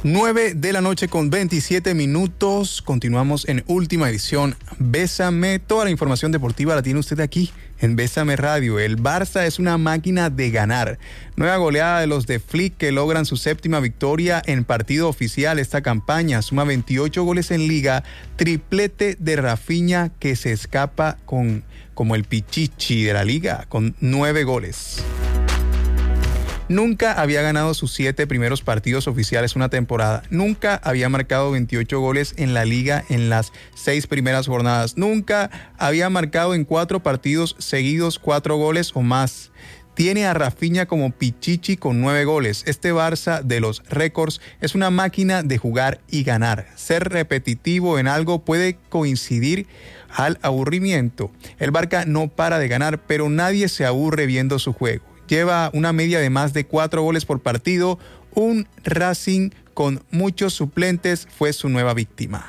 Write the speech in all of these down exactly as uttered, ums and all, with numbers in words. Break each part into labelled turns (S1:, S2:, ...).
S1: nueve de la noche con veintisiete minutos. Continuamos en última edición. Bésame. Toda la información deportiva la tiene usted aquí en Bésame Radio. El Barça es una máquina de ganar. Nueva goleada de los de Flick, que logran su séptima victoria en partido oficial esta campaña. Suma veintiocho goles en liga. Triplete de Rafinha, que se escapa con como el pichichi de la liga con nueve goles. Nunca había ganado sus siete primeros partidos oficiales una temporada. Nunca había marcado veintiocho goles en la liga en las seis primeras jornadas. Nunca había marcado en cuatro partidos seguidos cuatro goles o más. Tiene a Rafinha como pichichi con nueve goles. Este Barça de los récords es una máquina de jugar y ganar. Ser repetitivo en algo puede coincidir al aburrimiento. El Barça no para de ganar, pero nadie se aburre viendo su juego. Lleva una media de más de cuatro goles por partido. Un Racing con muchos suplentes fue su nueva víctima.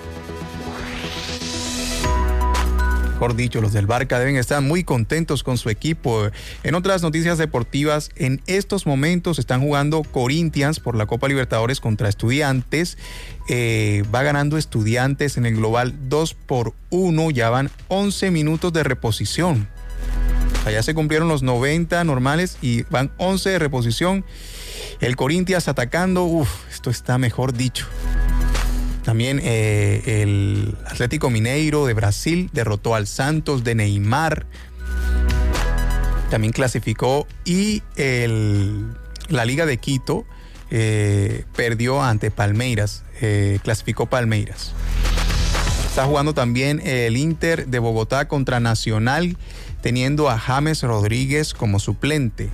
S1: Mejor dicho, los del Barça deben estar muy contentos con su equipo. En otras noticias deportivas, en estos momentos están jugando Corinthians por la Copa Libertadores contra Estudiantes. Eh, va ganando Estudiantes en el global dos por uno. Ya van once minutos de reposición. Ya se cumplieron los noventa normales y van once de reposición. El Corinthians atacando, uff, esto está mejor dicho. También eh, el Atlético Mineiro de Brasil derrotó al Santos de Neymar. También clasificó y el, la Liga de Quito eh, perdió ante Palmeiras, eh, clasificó Palmeiras. Está jugando también el Inter de Bogotá contra Nacional, teniendo a James Rodríguez como suplente.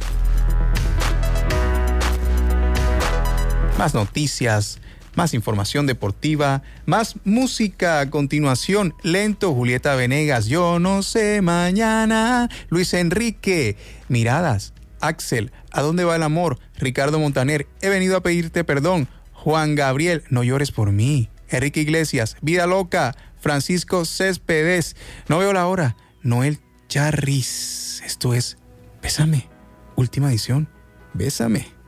S1: Más noticias, más información deportiva, más música a continuación. Lento, Julieta Venegas, Yo no sé mañana. Luis Enrique, Miradas. Axel, ¿A dónde va el amor? Ricardo Montaner, He venido a pedirte perdón. Juan Gabriel, No llores por mí. Enrique Iglesias, Vida loca. Francisco Céspedes, No veo la hora. Noel Charris, esto es Bésame, última edición. Bésame.